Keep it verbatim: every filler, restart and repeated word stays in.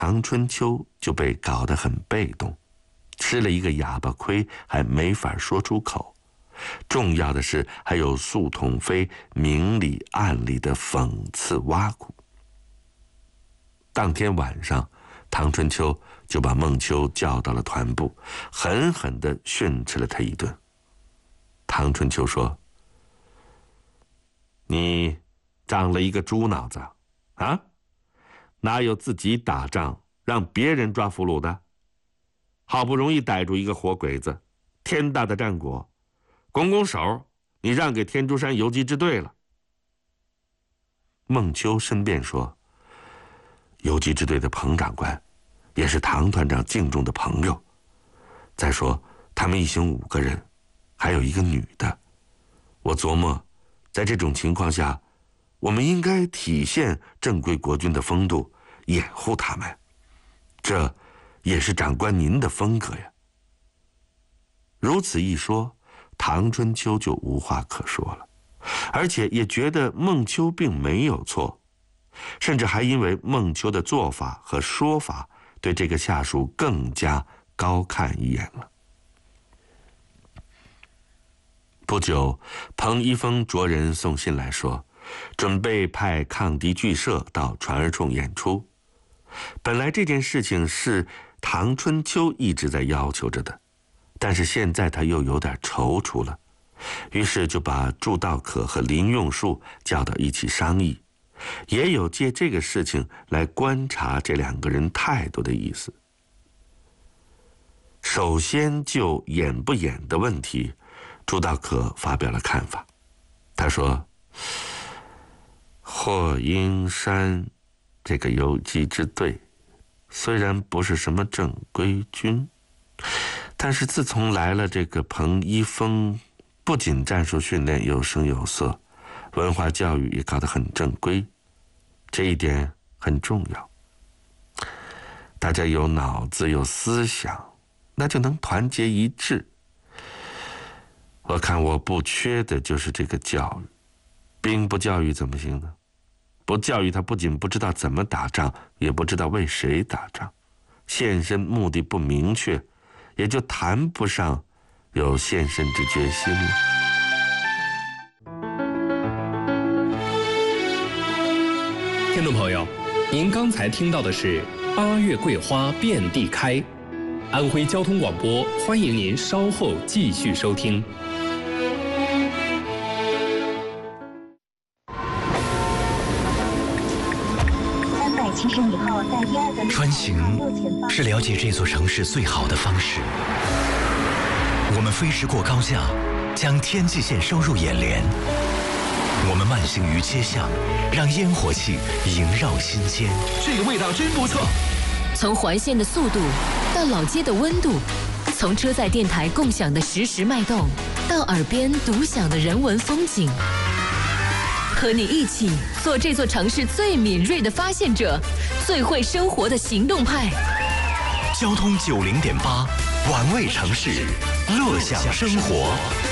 唐春秋就被搞得很被动，吃了一个哑巴亏，还没法说出口。重要的是，还有苏统飞明里暗里的讽刺挖苦。当天晚上，唐春秋就把孟秋叫到了团部，狠狠地训斥了他一顿。唐春秋说：“你长了一个猪脑子啊？哪有自己打仗让别人抓俘虏的？好不容易逮住一个活鬼子，天大的战果，拱拱手，你让给天竺山游击支队了。”孟秋申辩说：“游击支队的彭长官也是唐团长敬重的朋友，再说他们一行五个人，还有一个女的，我琢磨在这种情况下，我们应该体现正规国军的风度，掩护他们，这也是长官您的风格呀。”如此一说，唐春秋就无话可说了，而且也觉得孟秋并没有错，甚至还因为孟秋的做法和说法，对这个下属更加高看一眼了。不久，彭一峰着人送信来说，准备派抗敌剧社到传儿冲演出。本来这件事情是唐春秋一直在要求着的，但是现在他又有点踌躇了，于是就把祝道可和林用树叫到一起商议，也有借这个事情来观察这两个人态度的意思。首先就演不演的问题，祝道可发表了看法。他说：“霍英山这个游击支队虽然不是什么正规军，但是自从来了这个彭一峰，不仅战术训练有声有色，文化教育也搞得很正规，这一点很重要。大家有脑子有思想，那就能团结一致。我看我不缺的就是这个教育，兵不教育怎么行呢？不教育他，不仅不知道怎么打仗，也不知道为谁打仗，献身目的不明确，也就谈不上有献身之决心了。” 听众朋友，您刚才听到的是《八月桂花遍地开》，安徽交通广播，欢迎您稍后继续收听。 穿行是了解这座城市最好的方式。我们飞驰过高架，将天际线收入眼帘。我们慢行于街巷，让烟火气萦绕心间。 这个味道真不错。 从环线的速度到老街的温度，从车载电台共享的实时脉动，到耳边独享的人文风景。和你一起做这座城市最敏锐的发现者，最会生活的行动派。 交通九零点八，玩味城市，乐享生活。